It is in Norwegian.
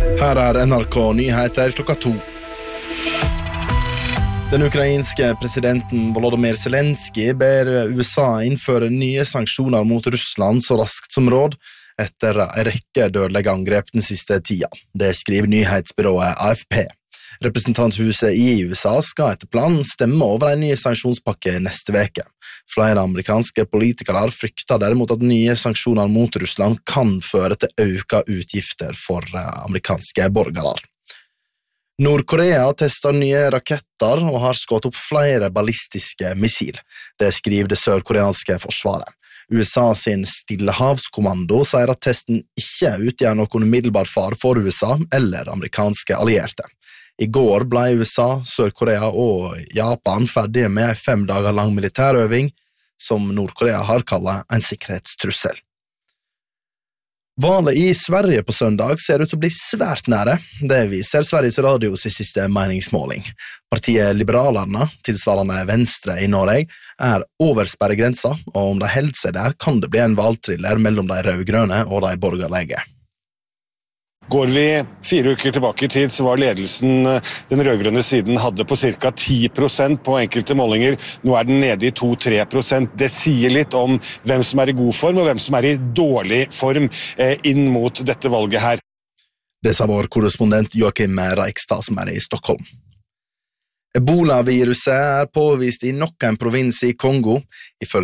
Her NRK Nyheter klokka 2. Den ukrainske presidenten Volodymyr Zelensky ber USA innføre nye sanksjoner mot Russland så raskt som råd etter en rekke dødelige angrep den siste tida. Det skriver nyhetsbyrået AFP. Representanthuset i USA skal etter planen stemme over en ny sanksjonspakke neste veke. Flere amerikanske politikere frykter derimot at nye sanksjoner mot Russland kan føre til økte utgifter for amerikanske borgere. Nord-Korea tester nye raketter og har skutt opp flere ballistiske missil. Det skriver det sørkoreanske forsvaret. USA sin Stillehavskommando sier at testen ikke utgjør noen umiddelbar fare for USA eller amerikanske allierte. I går ble USA, Sør-Korea og Japan ferdige med en 5 dager lang militærøving som Nord-Korea har kallet en sikkerhetstrussel. Valet i Sverige på søndag ser ut til å bli svært nære. Det viser Sveriges Radios siste meningsmåling. Partiet Liberalerna, tilsvarende Venstre i Norge, over sperregrensa, og om de holder seg der, kan det bli en valgthriller mellom de rødgrønne og de borgerlige. Går vi 4 uker tilbake i tid, så var ledelsen den rødgrønne siden hadde på ca. 10% på enkelte målinger. Nå den nede i 2-3%. Det sier litt om hvem som i god form og hvem som i dårlig form inn mot dette valget her. Det sa vår korrespondent Joakim Reikstad som i Stockholm. Ebola-viruset påvist i nok en provins i Kongo. Ifølge